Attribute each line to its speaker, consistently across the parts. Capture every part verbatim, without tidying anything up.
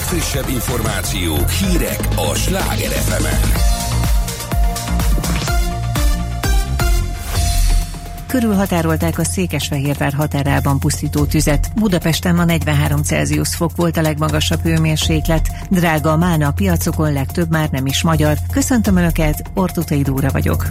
Speaker 1: legfrissebb információk, hírek a Sláger ef emen.
Speaker 2: Körülhatárolták a Székesfehérvár határában pusztító tüzet. Budapesten ma negyvenhárom Celsius fok volt a legmagasabb hőmérséklet. Drága a málna a piacokon, legtöbb már nem is magyar. Köszöntöm Önöket, Ortuthai Dóra vagyok.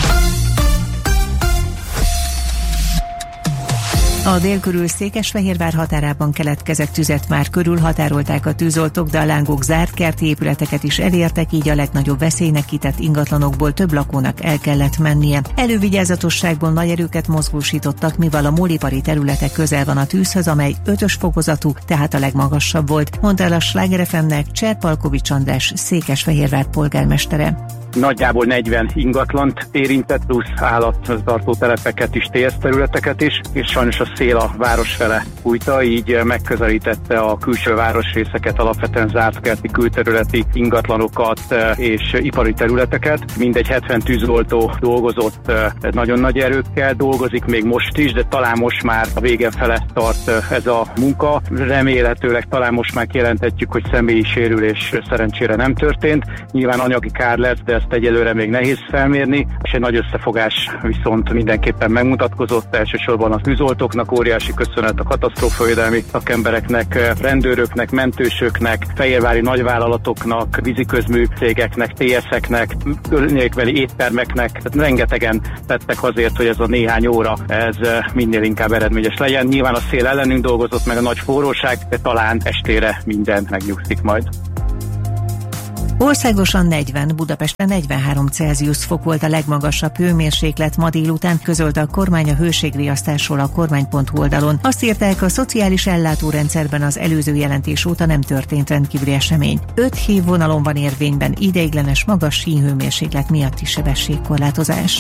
Speaker 2: A dél körül Székesfehérvár határában keletkezett tüzet már körülhatárolták a tűzoltók, de a lángok zárt kerti épületeket is elértek, így a legnagyobb veszélynek kitett ingatlanokból több lakónak el kellett mennie. Elővigyázatosságból nagy erőket mozgósítottak, mivel a molipari területe közel van a tűzhöz, amely ötös fokozatú, tehát a legmagasabb volt, mondta el a Sláger ef emnek Cserpalkovics András Székesfehérvár polgármestere.
Speaker 3: Nagyjából negyven ingatlant érintett, plusz állattartó telepeket is, té es területeket is, és sajnos a szél a város fele fújta, így megközelítette a külső városrészeket, alapvetően zárt kerti külterületi ingatlanokat és ipari területeket. Mindegy hetven tűzoltó dolgozott nagyon nagy erőkkel, dolgozik még most is, de talán most már a vége fele tart ez a munka. Remélhetőleg talán most már kijelenthetjük, hogy személyi sérülés szerencsére nem történt. Nyilván anyagi kár lesz, de ezt egyelőre még nehéz felmérni, és egy nagy összefogás viszont mindenképpen megmutatkozott, elsősorban a tűzoltóknak, óriási köszönet a katasztrófavédelmi szakembereknek, rendőröknek, mentősöknek, fehérvári nagyvállalatoknak, víziközmű cégeknek, té es-eknek, környékbeli éttermeknek, tehát rengetegen tettek azért, hogy ez a néhány óra ez minél inkább eredményes legyen. Nyilván a szél ellenünk dolgozott, meg a nagy forróság, de talán estére minden megnyugszik majd.
Speaker 2: Országosan negyven, Budapesten negyvenhárom Celsius fok volt a legmagasabb hőmérséklet ma délután, közölte a kormány a hőségriasztásról a kormány pont hu oldalon. Azt írták, a szociális ellátórendszerben az előző jelentés óta nem történt rendkívüli esemény. Öt hívvonalon van érvényben ideiglenes magas sínhőmérséklet miatti sebességkorlátozás.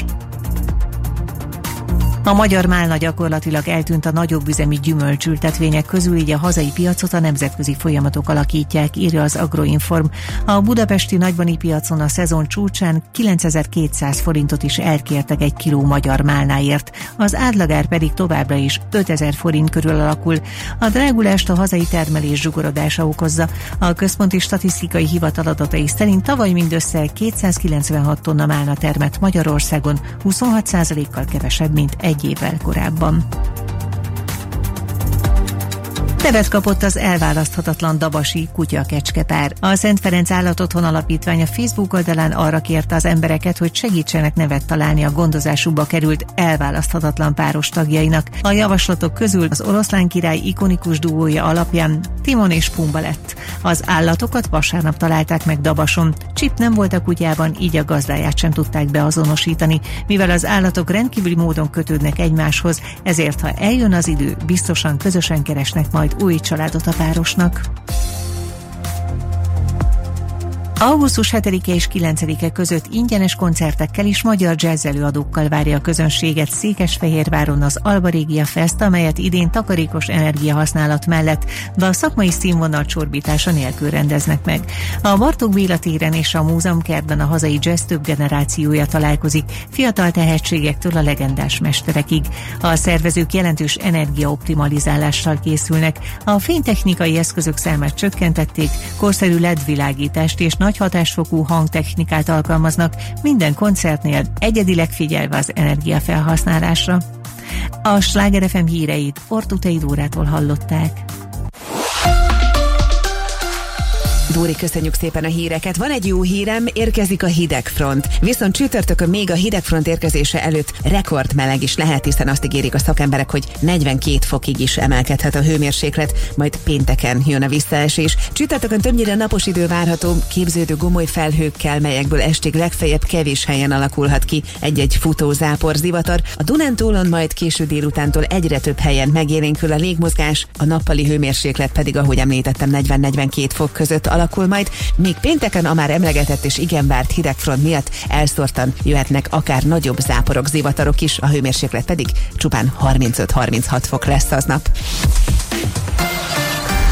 Speaker 2: A magyar málna gyakorlatilag eltűnt a nagyobb üzemi gyümölcsültetvények közül, így a hazai piacot a nemzetközi folyamatok alakítják, írja az Agroinform. A budapesti nagybani piacon a szezon csúcsán kilencezer-kétszáz forintot is elkértek egy kiló magyar málnáért, az átlagár pedig továbbra is ötezer forint körül alakul. A drágulást a hazai termelés zsugorodása okozza. A Központi Statisztikai Hivatal adatai szerint tavaly mindössze kétszázkilencvenhat tonna málna termett Magyarországon, huszonhat százalékkal kevesebb, mint egy évvel korábban. Nevet kapott az elválaszthatatlan dabasi kutya-kecskepár. A Szent Ferenc Állatotthon Alapítvány a Facebook oldalán arra kérte az embereket, hogy segítsenek nevet találni a gondozásukba került elválaszthatatlan páros tagjainak. A javaslatok közül az Oroszlán király ikonikus duója alapján Timon és Pumba lett. Az állatokat vasárnap találták meg Dabason. Csip nem volt a kutyában, így a gazdáját sem tudták beazonosítani. Mivel az állatok rendkívüli módon kötődnek egymáshoz, ezért ha eljön az idő, biztosan közösen keresnek majd új családot a párosnak. augusztus hetedike és kilencedike között ingyenes koncertekkel és magyar jazz előadókkal várja a közönséget Székesfehérváron az Alba Regia Fest, amelyet idén takarékos energiahasználat mellett, de a szakmai színvonal csorbítása nélkül rendeznek meg. A Bartók Béla téren és a Múzeumkertben a hazai jazz több generációja találkozik, fiatal tehetségektől a legendás mesterekig. A szervezők jelentős energiaoptimalizálással készülnek. A fénytechnikai eszközök számát csökkentették, korszerű el é dé világítást és nagy hatásfokú hangtechnikát alkalmaznak, minden koncertnél egyedileg figyelve az energiafelhasználásra. A Sláger ef em híreit Ortuthai Dórától hallották.
Speaker 4: Dóri, köszönjük szépen a híreket. Van egy jó hírem, érkezik a hidegfront. Viszont csütörtökön még a hidegfront érkezése előtt rekordmeleg is lehet, hiszen azt ígérik a szakemberek, hogy negyvenkét fokig is emelkedhet a hőmérséklet, majd pénteken jön a visszaesés. Csütörtökön többnyire napos idő várható, képződő gomoly felhőkkel, melyekből estig legfeljebb kevés helyen alakulhat ki egy-egy futó zápor zivatar. A Dunántúlon majd késő délutántól egyre több helyen megélénkül a légmozgás, a nappali hőmérséklet pedig, ahogy említettem, negyven-negyvenkét fok között alakul majd, míg pénteken a már emlegetett és igen várt hidegfront miatt elszórtan jöhetnek akár nagyobb záporok, zivatarok is, a hőmérséklet pedig csupán harmincöt-harminchat fok lesz aznap.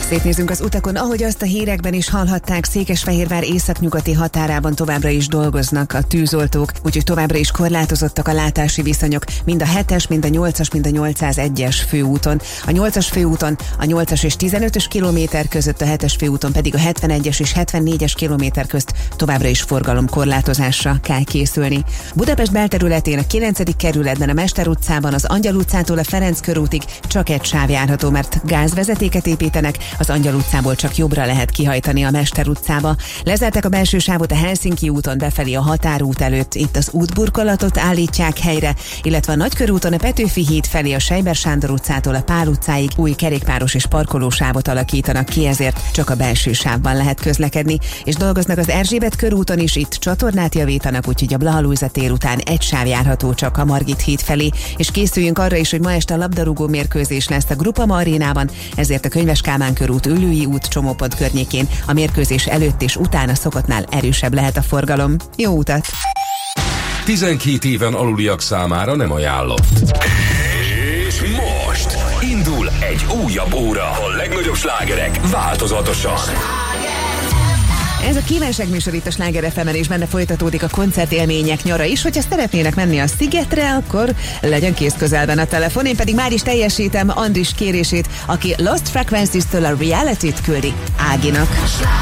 Speaker 4: Szétnézünk az utakon, ahogy azt a hírekben is hallhatták, Székesfehérvár északnyugati határában továbbra is dolgoznak a tűzoltók, úgyhogy továbbra is korlátozottak a látási viszonyok, mind a hetes, mind a nyolcas, mind a nyolcszázegyes főúton. A nyolcas főúton a nyolcas és tizenötös kilométer között, a hetes főúton pedig a hetvenegyes és hetvennégyes kilométer közt továbbra is forgalomkorlátozásra kell készülni. Budapest belterületén a kilencedik kerületben, a Mester utcában, az Angyal utcától a Ferenc körútig csak egy sáv járható, mert gázvezetéket építenek, az Angyal utcából csak jobbra lehet kihajtani a Mester utcába. Lezárták a belső sávot a Helsinki úton befelé a Határút előtt, itt az útburkolatot állítják helyre, illetve a Nagykörúton a Petőfi híd felé a Sejber Sándor utcától a Pál utcáig új kerékpáros és parkolósávot alakítanak ki, ezért csak a belső sávban lehet közlekedni, és dolgoznak az Erzsébet körúton is, itt csatornát javítanak, úgyhogy a Blaha Lujza tér után egy sáv járható csak a Margit híd felé, és készüljünk arra is, hogy ma este a labdarúgó mérkőzés lesz a Groupama arénában, ezért a Könyves Kálmán körút, Üllői út csomópont környékén a mérkőzés előtt és utána szokottnál erősebb lehet a forgalom. Jó utat!
Speaker 1: tizenkét éven aluliak számára nem ajánlott. És most indul egy újabb óra. A legnagyobb slágerek változatosan.
Speaker 4: Ez a kívánság műsor itt a Sláger ef em-en, és benne folytatódik a koncertélmények nyara is. Hogyha szeretnének menni a Szigetre, akkor legyen kész közelben a telefon. Én pedig már is teljesítem Andris kérését, aki Lost Frequencies-től a Reality-t küldi Áginak.